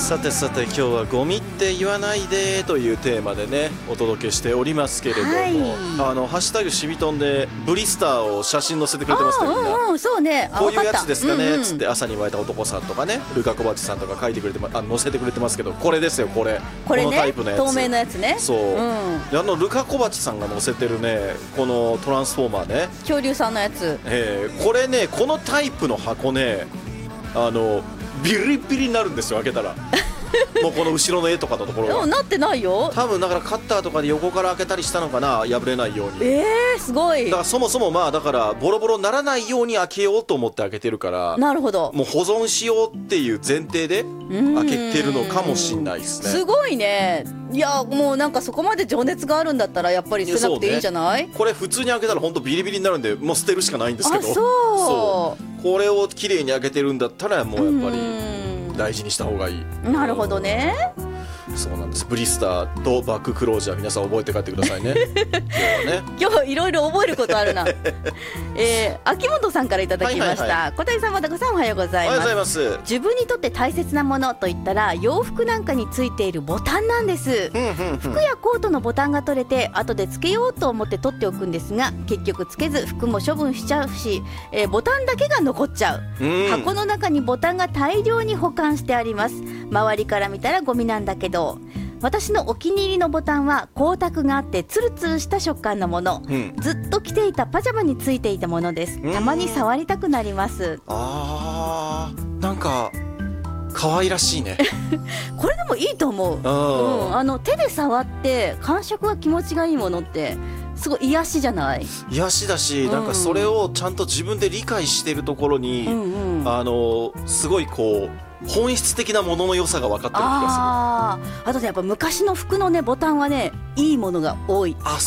さてさて今日はゴミって言わないでというテーマでねお届けしておりますけれども、 はい、 ハッシュタグしびとんでブリスターを写真載せてくれてますね。みんなそうね、 こういうやつですかね、つって朝に湧いた男さんとかねルカ・コバチさんとか書いてくれて載せてくれてますけど、これですよこれね、 このタイプのやつ、 透明のやつね。 そう、でルカ・コバチさんが載せてるねこのトランスフォーマーね、 恐竜さんのやつ、 これねこのタイプの箱ねビリビリになるんですよ開けたらもうこの後ろの絵とかのところがでもなってないよ多分だからカッターとかで横から開けたりしたのかな、破れないように。 すごい。 だからそもそもだからボロボロにならないように開けようと思って開けてるから、 なるほど、 もう保存しようっていう前提で開けてるのかもしれないですね。 すごいね。いやもうなんかそこまで情熱があるんだったらやっぱり捨てなくていいんじゃない？ これ普通に開けたら本当ビリビリになるんでもう捨てるしかないんですけど、 そうこれを綺麗に開けてるんだったらもうやっぱり大事にした方がいい。 なるほどね。 そうなんです。ブリスターとバッククロージャー皆さん覚えて帰ってくださいね今日いろいろ覚えることあるな秋元さんからいただきました。小谷さん、またこさん、おはようございます。 おはようございます。 自分にとって大切なものといったら洋服なんかについているボタンなんです。服やコートのボタンが取れて後でつけようと思って取っておくんですが、結局つけず服も処分しちゃうし、ボタンだけが残っちゃう。箱の中にボタンが大量に保管してあります。周りから見たらゴミなんだけど、私のお気に入りのボタンは光沢があってツルツルした食感のもの、ずっと着ていたパジャマについていたものです。たまに触りたくなります。 なんか可愛らしいねこれでもいいと思う。手で触って感触が気持ちがいいものってすごい癒しじゃない？癒しだし、なんかそれをちゃんと自分で理解してるところに、すごいこう本質的なものの良さが分かってる気がする。 あとでやっぱ昔の服のねボタンはねいいものが多い。